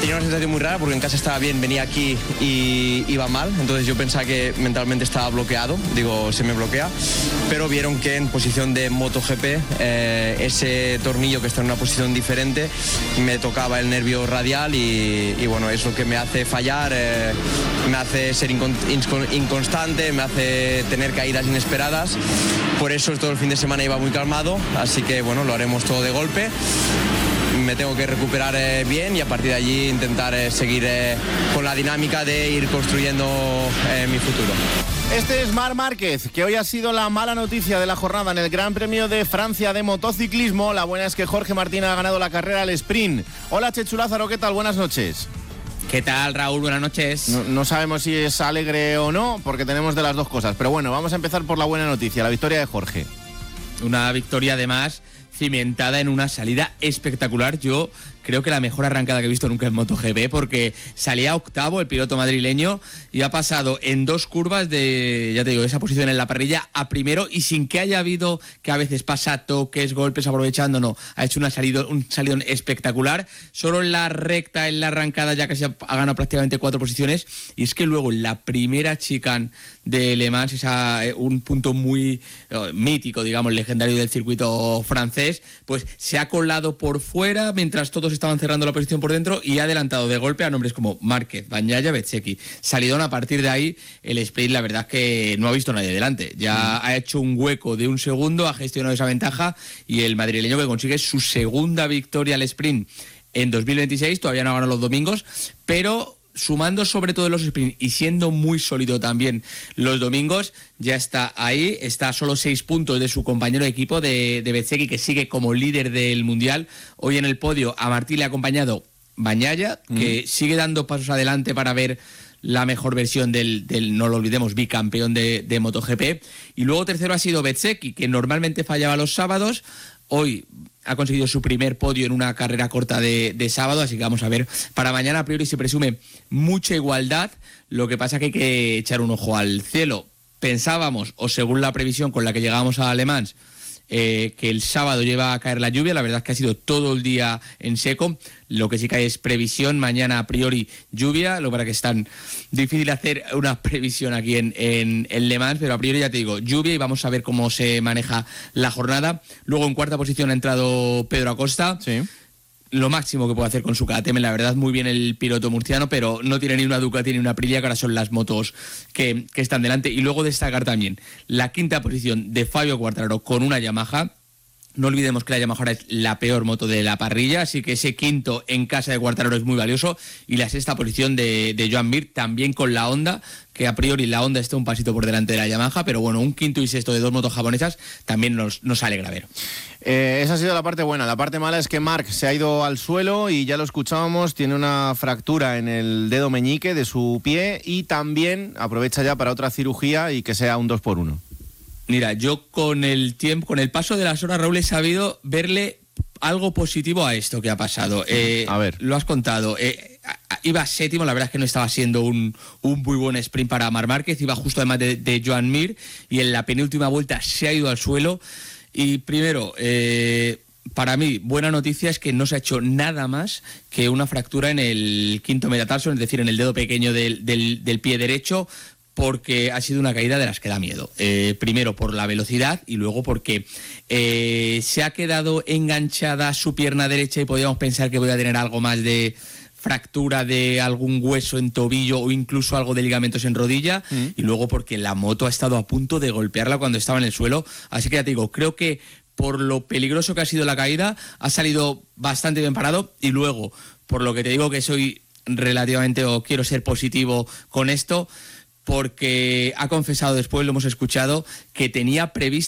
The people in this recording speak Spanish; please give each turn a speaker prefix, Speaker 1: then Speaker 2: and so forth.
Speaker 1: tenía una sensación muy rara porque en casa estaba bien, venía aquí y iba mal, entonces yo pensaba que mentalmente estaba bloqueado, se me bloquea, pero vieron que en posición de MotoGP ese tornillo que está en una posición diferente me tocaba el nervio radial y bueno, es lo que me hace fallar, me hace ser inconstante, me hace tener caídas inesperadas. Por eso todo el fin de semana iba muy calmado, así que bueno, lo haremos todo de golpe. Me tengo que recuperar bien y a partir de allí intentar seguir con la dinámica de ir construyendo mi futuro.
Speaker 2: Este es Marc Márquez, que hoy ha sido la mala noticia de la jornada en el Gran Premio de Francia de motociclismo. La buena es que Jorge Martín ha ganado la carrera al sprint. Hola Chechu Lázaro, ¿qué tal? Buenas noches.
Speaker 3: ¿Qué tal, Raúl? Buenas noches.
Speaker 2: No sabemos si es alegre o no, porque tenemos de las dos cosas. Pero bueno, vamos a empezar por la buena noticia, la victoria de Jorge.
Speaker 3: Una victoria, además, cimentada en una salida espectacular. Yo creo que la mejor arrancada que he visto nunca en MotoGP, porque salía octavo el piloto madrileño y ha pasado en 2 curvas de, ya te digo, esa posición en la parrilla a primero, y sin que haya habido que a veces pasa toques, golpes, aprovechando, no. Ha hecho un salidón espectacular. Solo en la recta, en la arrancada, ya casi ha ganado prácticamente 4 posiciones. Y es que luego en la primera chicane de Le Mans, un punto muy mítico, digamos, legendario del circuito francés, pues se ha colado por fuera mientras todos estaban cerrando la posición por dentro y ha adelantado de golpe a nombres como Márquez, Bagnaia, Bezzecchi. Salidón. A partir de ahí, el sprint, la verdad es que no ha visto nadie delante. Ya ha hecho un hueco de 1 segundo, ha gestionado esa ventaja, y el madrileño que consigue su segunda victoria al sprint en 2026, todavía no ha ganado los domingos, pero sumando sobre todo los sprints y siendo muy sólido también los domingos, ya está ahí, está a solo 6 puntos de su compañero de equipo de Bezzecchi, que sigue como líder del Mundial. Hoy en el podio a Martí le ha acompañado Bagnaia, que sigue dando pasos adelante para ver la mejor versión del no lo olvidemos, bicampeón de MotoGP. Y luego tercero ha sido Bezzecchi, que normalmente fallaba los sábados. Hoy ha conseguido su primer podio en una carrera corta de sábado, así que vamos a ver. Para mañana, a priori, se presume mucha igualdad. Lo que pasa que hay que echar un ojo al cielo. Pensábamos, o según la previsión con la que llegábamos a Le Mans, que el sábado lleva a caer la lluvia. La verdad es que ha sido todo el día en seco. Lo que sí que hay es previsión, mañana a priori lluvia, lo para que es tan difícil hacer una previsión aquí en Le Mans, pero a priori ya te digo, lluvia, y vamos a ver cómo se maneja la jornada. Luego en cuarta posición ha entrado Pedro Acosta.
Speaker 2: Sí.
Speaker 3: Lo máximo que puede hacer con su KTM, la verdad, muy bien el piloto murciano, pero no tiene ni una Ducati ni una Aprilia, que ahora son las motos que están delante. Y luego destacar también la quinta posición de Fabio Quartararo con una Yamaha. No olvidemos que la Yamaha es la peor moto de la parrilla, así que ese quinto en casa de Quartararo es muy valioso. Y la sexta posición de Joan Mir, también con la Honda, que a priori la Honda está un pasito por delante de la Yamaha, pero bueno, un quinto y sexto de 2 motos japonesas también nos alegra ver.
Speaker 2: Esa ha sido la parte buena. La parte mala es que Marc se ha ido al suelo y ya lo escuchábamos, tiene una fractura en el dedo meñique de su pie, y también aprovecha ya para otra cirugía y que sea un 2x1.
Speaker 3: Mira, yo con el tiempo, con el paso de las horas, Raúl, he sabido verle algo positivo a esto que ha pasado.
Speaker 2: A ver.
Speaker 3: Lo has contado. Iba séptimo, la verdad es que no estaba siendo un muy buen sprint para Marc Márquez, iba justo además de Joan Mir, y en la penúltima vuelta se ha ido al suelo. Y primero, para mí, buena noticia es que no se ha hecho nada más que una fractura en el quinto metatarso, es decir, en el dedo pequeño del pie derecho, porque ha sido una caída de las que da miedo. Primero por la velocidad, y luego porque se ha quedado enganchada su pierna derecha y podríamos pensar que voy a tener algo más de fractura de algún hueso en tobillo o incluso algo de ligamentos en rodilla, y luego porque la moto ha estado a punto de golpearla cuando estaba en el suelo. Así que ya te digo, creo que por lo peligroso que ha sido la caída, ha salido bastante bien parado, y luego, por lo que te digo que soy relativamente, o quiero ser positivo con esto, porque ha confesado después, lo hemos escuchado, que tenía previsto